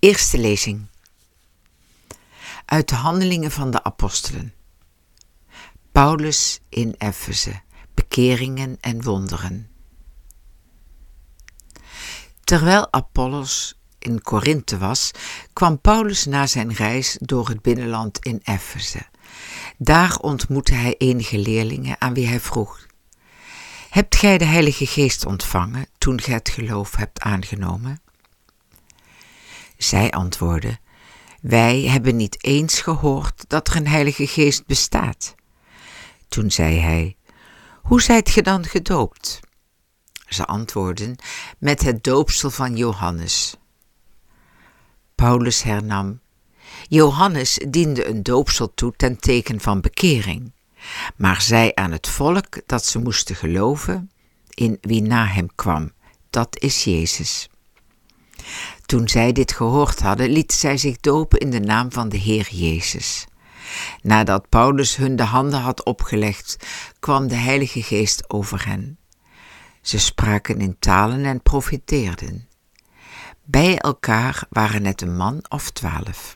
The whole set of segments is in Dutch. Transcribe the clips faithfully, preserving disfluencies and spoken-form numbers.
Eerste lezing uit de Handelingen van de Apostelen. Paulus in Efeze, bekeringen en wonderen. Terwijl Apollos in Korinthe was, kwam Paulus na zijn reis door het binnenland in Efeze. Daar ontmoette hij enige leerlingen aan wie hij vroeg: Hebt gij de Heilige Geest ontvangen toen gij het geloof hebt aangenomen? Zij antwoordden: Wij hebben niet eens gehoord dat er een Heilige Geest bestaat. Toen zei hij: Hoe zijt ge dan gedoopt? Ze antwoordden: Met het doopsel van Johannes. Paulus hernam: Johannes diende een doopsel toe ten teken van bekering, maar zei aan het volk dat ze moesten geloven in wie na hem kwam, dat is Jezus. Toen zij dit gehoord hadden, lieten zij zich dopen in de naam van de Heer Jezus. Nadat Paulus hun de handen had opgelegd, kwam de Heilige Geest over hen. Ze spraken in talen en profeteerden. Bij elkaar waren het een man of twaalf.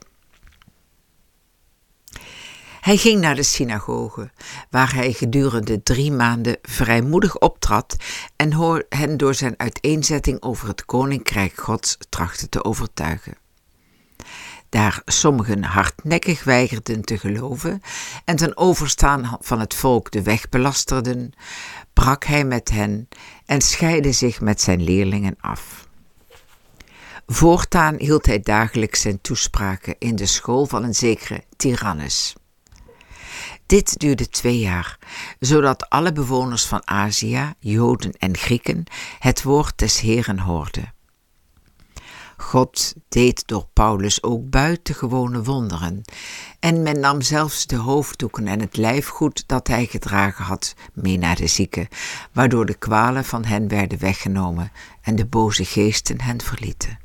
Hij ging naar de synagoge, waar hij gedurende drie maanden vrijmoedig optrad en hen door zijn uiteenzetting over het koninkrijk Gods trachtte te overtuigen. Daar sommigen hardnekkig weigerden te geloven en ten overstaan van het volk de weg belasterden, brak hij met hen en scheidde zich met zijn leerlingen af. Voortaan hield hij dagelijks zijn toespraken in de school van een zekere Tyrannus. Dit duurde twee jaar, zodat alle bewoners van Azië, Joden en Grieken, het woord des Heeren hoorden. God deed door Paulus ook buitengewone wonderen, en men nam zelfs de hoofddoeken en het lijfgoed dat hij gedragen had mee naar de zieken, waardoor de kwalen van hen werden weggenomen en de boze geesten hen verlieten.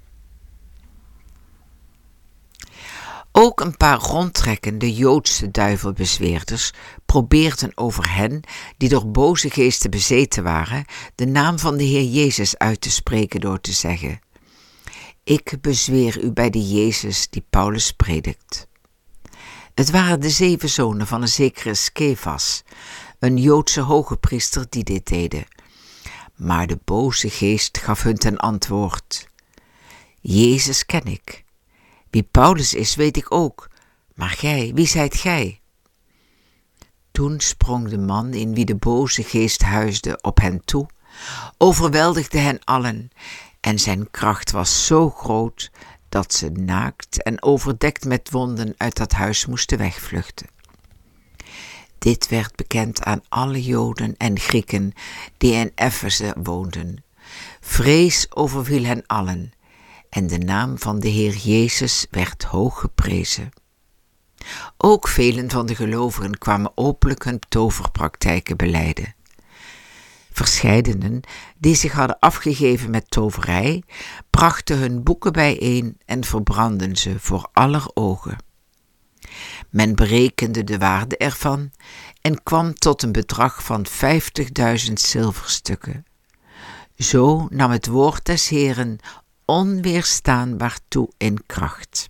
Ook een paar rondtrekkende Joodse duivelbezweerders probeerden over hen, die door boze geesten bezeten waren, de naam van de Heer Jezus uit te spreken door te zeggen: Ik bezweer u bij de Jezus die Paulus predikt. Het waren de zeven zonen van een zekere Skefas, een Joodse hogepriester, die dit deden. Maar de boze geest gaf hun ten antwoord: Jezus ken ik. Wie Paulus is, weet ik ook, maar gij, wie zijt gij? Toen sprong de man in wie de boze geest huisde op hen toe, overweldigde hen allen, en zijn kracht was zo groot dat ze naakt en overdekt met wonden uit dat huis moesten wegvluchten. Dit werd bekend aan alle Joden en Grieken die in Efeze woonden. Vrees overviel hen allen, en de naam van de Heer Jezus werd hoog geprezen. Ook velen van de gelovigen kwamen openlijk hun toverpraktijken belijden. Verscheidenen die zich hadden afgegeven met toverij, brachten hun boeken bijeen en verbrandden ze voor aller ogen. Men berekende de waarde ervan en kwam tot een bedrag van vijftigduizend zilverstukken. Zo nam het woord des Heeren onweerstaanbaar toe in kracht.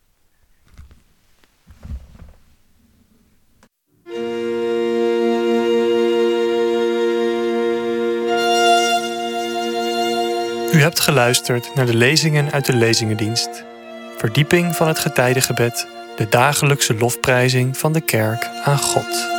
U hebt geluisterd naar de lezingen uit de Lezingendienst. Verdieping van het getijdengebed, de dagelijkse lofprijzing van de kerk aan God.